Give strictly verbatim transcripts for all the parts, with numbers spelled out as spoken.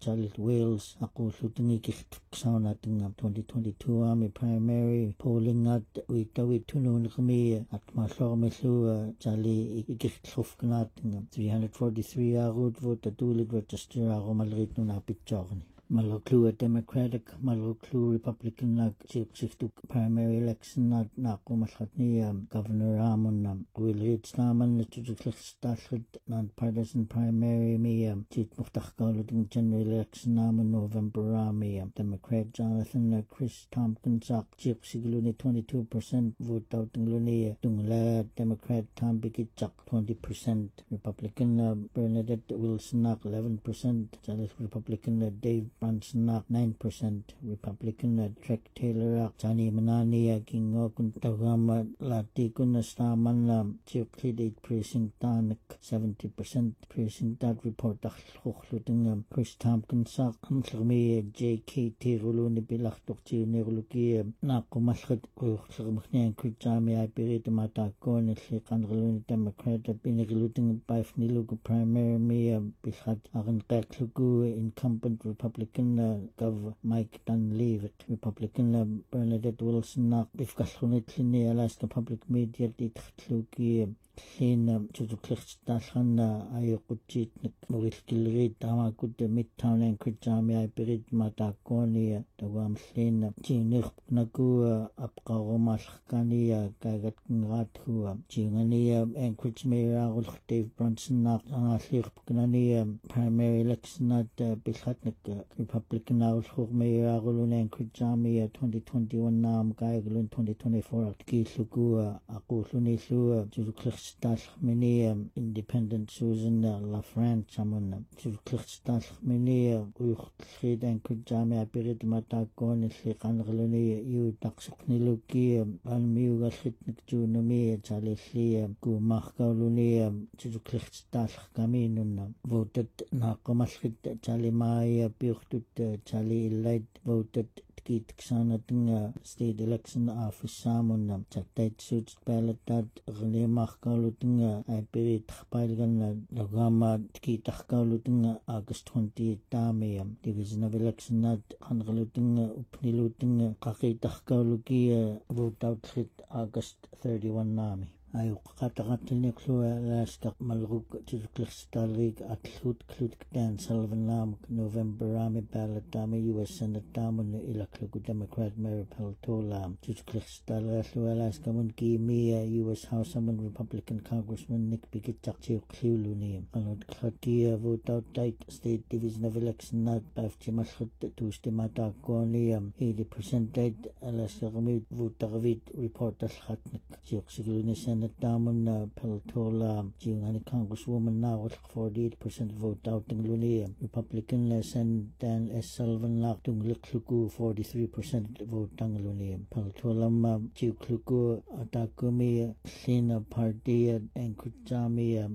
Charlotte Wales aqullutingi kiltuksaunatungam twenty twenty-two Army primary polling at uitawit tununqmi atmallormillu Charlie ikillufknaatungam three hundred forty-three agud vote atulit register agomalritnuna pitjorni Maluklu Democratic, Maluklu Republican like Chipsiftu primary election not Nakumashatni um, Governor Ramon um, will read Snaman Chuchlik non-partisan primary me um Chit Muftakaluting general election naman November Rami um, Democrat Jonathan uh, Chris Tompkins ak Chipsigluni twenty-two percent vote out Luni Tungla Democrat Tom Bikichak twenty percent Republican uh, Bernadette Wilson ak eleven percent Republican uh, Dave Brunson nine percent Republican uh, Trek Taylor Johnny Manani Kingo Kuntagama Latikun Staman um, Chioklid eight precinct Danik seventy percent precinct that report Hochluting um, Chris Tompkins Amslami J K T Ruluni Bilach Dokti Neruluki Nakumashat Kuchlamchnian Kujami I Pirit Matakon Slikan Ruluni Democrat Biniluting by Fnilugu primary me Bishat Aran Kaklugu incumbent Republican Uh, Gov Mike Dunleavy, Republican uh, Bernadette Wilson, Bifkashunitini, Alaska Public Media, Ditluki, Clean Chuklixtashan, Ayokut, Morikilri, Tamakut, Midtown and Kujami, I Pirit Matakoni, the Wam Slin, Chinuk Nagu, Apkaromashkani, Gagat Ratu, Chingani, and Kuchmera, Dave Brunson, Anasirpkani, primary election at Bishatnik. Republican House Mayor Agulun and Kujami twenty twenty-one Nam Gaiglun twenty twenty-four at Kisugua Akulunisu Juklistash Mini Independent Susan La France Saman Juklistash Mini Ukhid and Kujami Apirit Matakon Slikan Reluni U Taksukniluki Almiuga Shitnik Junami Chalisi Gumakaluni Juklistash Kaminun voted Nakomashit Chalimaya Tut Charlie Light voted Kit Xanatunga state election office Samunam Chatait suits ballot that Relemach Kalutunga I Pirit Palgan Logama Kitakalutunga August twenty Tamiam division of election that Hangalutunga Upnilutunga Kakitakaluki vote out hit August thirty-one Nami. Ayuk katakatil Niklua Alaska Malruk Chuklistalig Atlut Klutkan Sullivan Lam November Rami Ballot Dami U S Senate Damun Ilaklugu Democrat Mary Peltolam Chuklistalaslu Alaska Munki Mia U S House Aman Republican Congressman Nick Bikitak Chiukluni Alot Klatia vote out tight state division of election not Bafchimashut Tuesday Matakonium eighty percent died Alaska Ramid Vutaravit report as Hatnik Chiukluni Senate Damun Peltola Jingani Congresswoman now with forty-eight percent vote out in Luni Republican Sen Dan S. Sullivan Laktung Likluku forty-three percent vote ang Luni Peltolam Chukluku Atakumi Sina Party and Kujami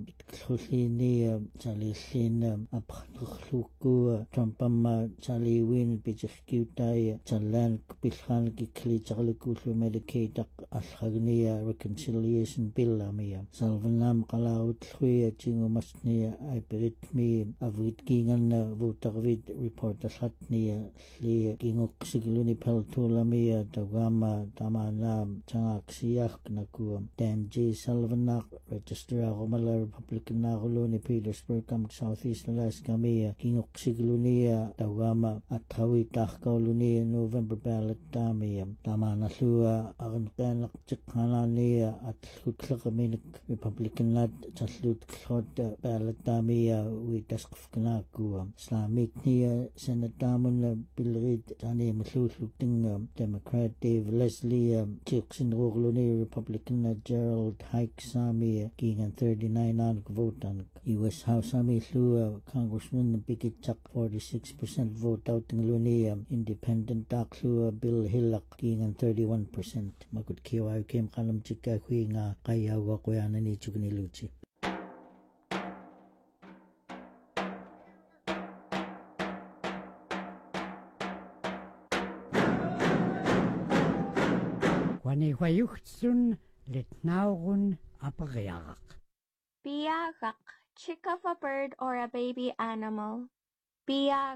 Kluslini Charlie Sin Apluku Trumpam Charlie Win Bichkutai Chalan Bishan Kikli Charlikuslu Medicaid Ashagnia reconciliation Bill Amia Salvanam Kalaut Hui Chingo Masnia I Pirit me Avit Gingan Votarvid report as Hatnia Sli Gingok Sigluni Peltolamia Dagama Damanam Changaksiak Nakuam Dan J. Salvanak Register Romala Republican Naruluni Petersburg Southeast Alaska Mia Gingok Siglunia Dagama Atawi Takkaulunia November ballot Damia Damanasua Arankanak Chikhanania at Kutlakaminik Republican lad Chaslut Klot ballot Damia with Daskfkanaku Islamic Nia Senatamun Bilrid Tani Masluting Democrat Dave Leslie Chiksin Rogluni Republican Gerald Hike Sami King and thirty-nine on vote on U S House Sami Slu Congressman Bikichak forty-six percent vote out in Lunia Independent Daklu Bill Hillak King and thirty-one percent Makut Kiwa came Kalam Chika Huinga Kaya Wakoyana ni Chugni Luchi. Wani Wayuchtsun Litnaurun Apareak. Biagak, chick of a bird or a baby animal. Biag